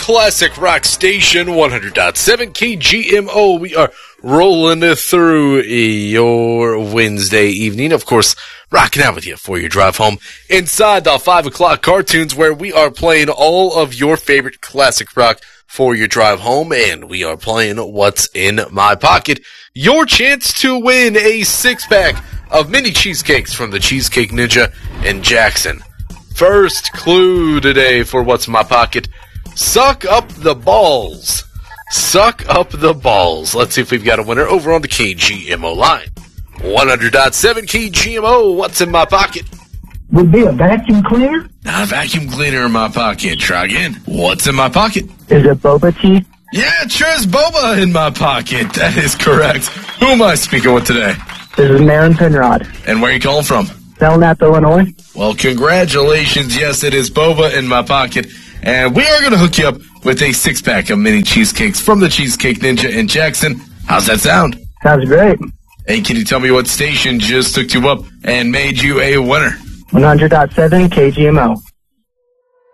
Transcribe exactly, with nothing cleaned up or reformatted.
classic rock station, one hundred point seven K G M O. We are rolling through your Wednesday evening. Of course, rocking out with you for your drive home inside the five o'clock cartoons, where we are playing all of your favorite classic rock for your drive home, and we are playing What's in My Pocket. Your chance to win a six-pack of mini cheesecakes from the Cheesecake Ninja in Jackson. First clue today for What's in My Pocket. Suck up the balls. Suck up the balls. Let's see if we've got a winner over on the K G M O line. one hundred point seven K G M O, What's in My Pocket? Would be a vacuum cleaner? Not a vacuum cleaner in my pocket. Try again. What's in my pocket? Is it boba tea? Yeah, it sure is boba in my pocket. That is correct. Who am I speaking with today? This is Marin Penrod. And where are you calling from? Belknap, Illinois. Well, congratulations. Yes, it is boba in my pocket. And we are going to hook you up with a six-pack of mini cheesecakes from the Cheesecake Ninja in Jackson. How's that sound? Sounds great. Hey, can you tell me what station just hooked you up and made you a winner? one hundred point seven K G M O.